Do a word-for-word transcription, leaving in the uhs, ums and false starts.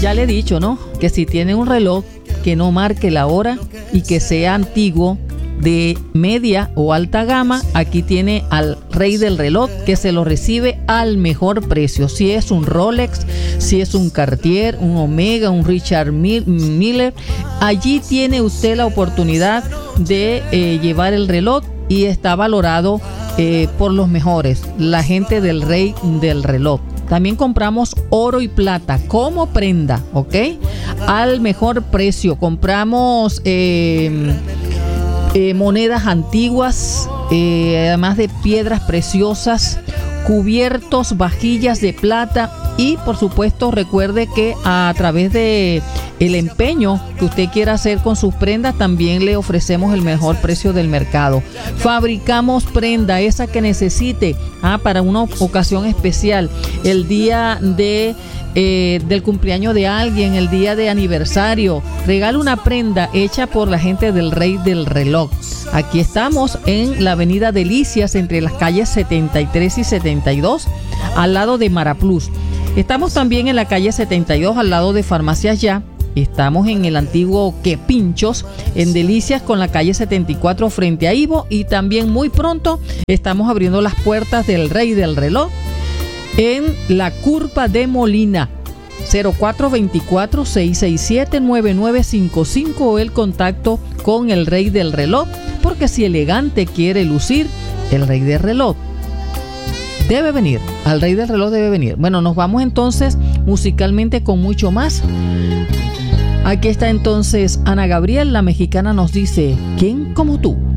Ya le he dicho, ¿no? Que si tiene un reloj que no marque la hora y que sea antiguo, de media o alta gama, aquí tiene al rey del reloj, que se lo recibe al mejor precio. Si es un Rolex, si es un Cartier, un Omega, un Richard Miller, allí tiene usted la oportunidad de eh, llevar el reloj y está valorado eh, por los mejores, la gente del rey del reloj. También compramos oro y plata como prenda, ¿ok? Al mejor precio. Compramos eh, eh, monedas antiguas, eh, además de piedras preciosas, cubiertos, vajillas de plata. Y por supuesto recuerde que a través de el empeño que usted quiera hacer con sus prendas, también le ofrecemos el mejor precio del mercado. Fabricamos prenda, esa que necesite, ah, para una ocasión especial, el día de eh, del cumpleaños de alguien, el día de aniversario. Regale una prenda hecha por la gente del Rey del Reloj. Aquí estamos en la avenida Delicias, entre las calles setenta y tres y setenta y dos, al lado de Maraplus. Estamos también en la calle setenta y dos, al lado de Farmacias Ya. Estamos en el antiguo Que Pinchos, en Delicias, con la calle setenta y cuatro frente a Ivo. Y también muy pronto estamos abriendo las puertas del Rey del Reloj en la Curva de Molina. cero cuatro dos cuatro, seis seis siete, nueve nueve cinco cinco o el contacto con el Rey del Reloj, porque si elegante quiere lucir, el Rey del Reloj debe venir, al Rey del Reloj debe venir. Bueno, nos vamos entonces musicalmente con mucho más. Aquí está entonces Ana Gabriel, la mexicana, nos dice: ¿quién como tú?